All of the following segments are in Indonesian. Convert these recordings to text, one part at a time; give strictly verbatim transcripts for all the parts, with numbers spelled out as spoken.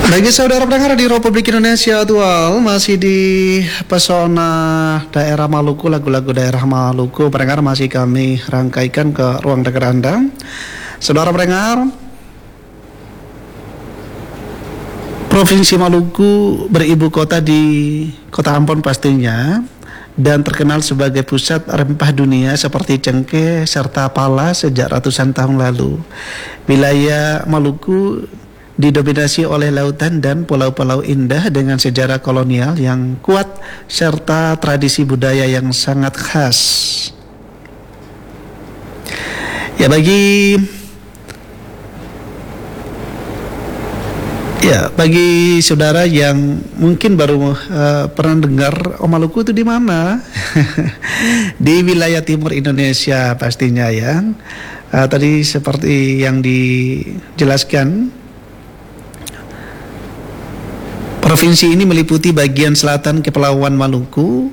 Bagi saudara pendengar di Republik Indonesia Dual, masih di pesona daerah Maluku, lagu-lagu daerah Maluku, pendengar masih kami rangkaikan ke ruang dengar Anda. Saudara pendengar, Provinsi Maluku beribu kota di Kota Ambon pastinya, dan terkenal sebagai pusat rempah dunia seperti cengkeh serta pala sejak ratusan tahun lalu. Wilayah Maluku didominasi oleh lautan dan pulau-pulau indah dengan sejarah kolonial yang kuat serta tradisi budaya yang sangat khas. Ya, bagi Ya, bagi saudara yang mungkin baru uh, pernah dengar, oh Maluku itu di mana? Di wilayah timur Indonesia pastinya ya. Uh, tadi seperti yang dijelaskan, provinsi ini meliputi bagian selatan Kepulauan Maluku.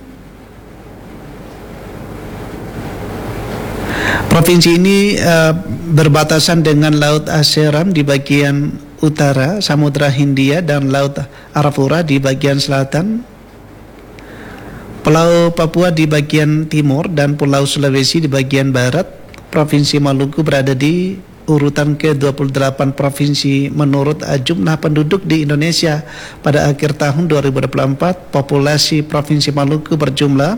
Provinsi ini uh, berbatasan dengan Laut Aseram di bagian utara, Samudra Hindia dan Laut Arafura di bagian selatan, Pulau Papua di bagian timur, dan Pulau Sulawesi di bagian barat. Provinsi Maluku berada di urutan ke dua puluh delapan provinsi menurut jumlah penduduk di Indonesia. Pada akhir tahun dua ribu dua puluh empat, populasi Provinsi Maluku berjumlah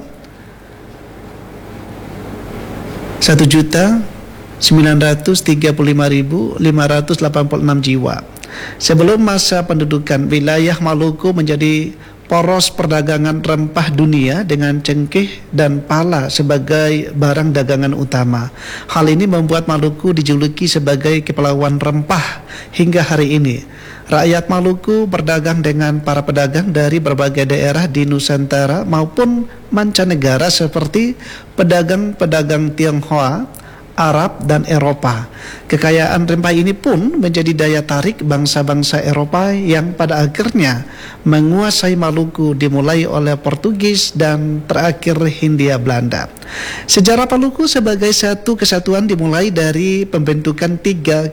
satu juta sembilan ratus tiga puluh lima ribu lima ratus delapan puluh enam jiwa. Sebelum masa pendudukan, wilayah Maluku menjadi poros perdagangan rempah dunia dengan cengkeh dan pala sebagai barang dagangan utama. Hal ini membuat Maluku dijuluki sebagai Kepulauan Rempah hingga hari ini. Rakyat Maluku berdagang dengan para pedagang dari berbagai daerah di Nusantara maupun mancanegara seperti pedagang-pedagang Tionghoa, Arab, dan Eropa. Kekayaan rempah ini pun menjadi daya tarik bangsa-bangsa Eropa yang pada akhirnya menguasai Maluku, dimulai oleh Portugis dan terakhir Hindia Belanda. Sejarah Maluku sebagai satu kesatuan dimulai dari pembentukan tiga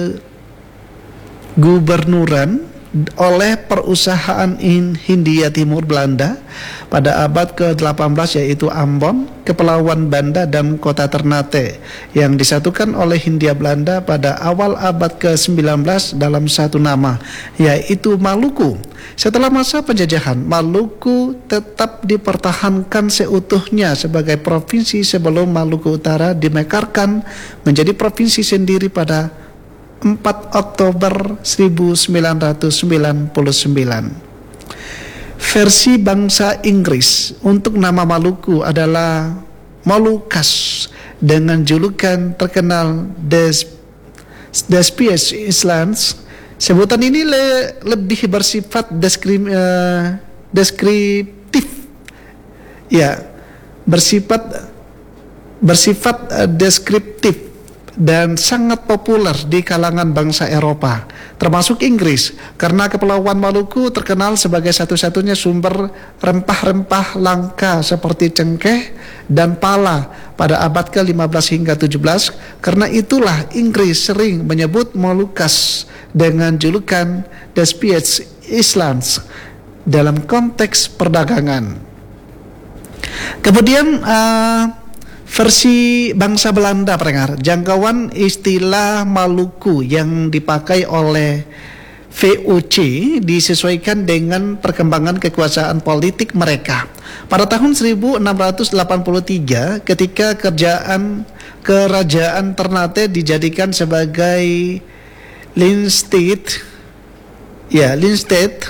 kegubernuran oleh perusahaan Hindia Timur Belanda pada abad ke delapan belas, yaitu Ambon, Kepulauan Banda, dan Kota Ternate, yang disatukan oleh Hindia Belanda pada awal abad ke sembilan belas dalam satu nama, yaitu Maluku. Setelah masa penjajahan, Maluku tetap dipertahankan seutuhnya sebagai provinsi sebelum Maluku Utara dimekarkan menjadi provinsi sendiri pada empat Oktober seribu sembilan ratus sembilan puluh sembilan. Versi bahasa Inggris untuk nama Maluku adalah Moluccas dengan julukan terkenal Des Despies Islands. Sebutan ini le, lebih bersifat deskrim, uh, deskriptif, ya, bersifat bersifat uh, deskriptif dan sangat populer di kalangan bangsa Eropa, termasuk Inggris, karena Kepulauan Maluku terkenal sebagai satu-satunya sumber rempah-rempah langka seperti cengkeh dan pala pada abad ke lima belas hingga tujuh belas. Karena itulah Inggris sering menyebut Moluccas dengan julukan Despies Islands dalam konteks perdagangan. Kemudian uh, versi bangsa Belanda, pendengar, jangkauan istilah Maluku yang dipakai oleh V O C disesuaikan dengan perkembangan kekuasaan politik mereka. Pada tahun seribu enam ratus delapan puluh tiga, ketika kerajaan kerajaan Ternate dijadikan sebagai Linstate, ya Linstate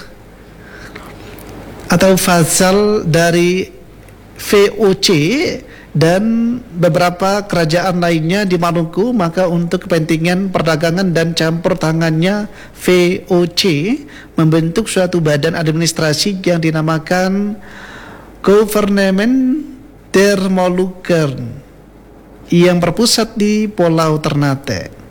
atau vasal dari V O C dan beberapa kerajaan lainnya di Maluku, maka untuk kepentingan perdagangan dan campur tangannya, V O C membentuk suatu badan administrasi yang dinamakan Gouvernement der Molukken yang berpusat di Pulau Ternate.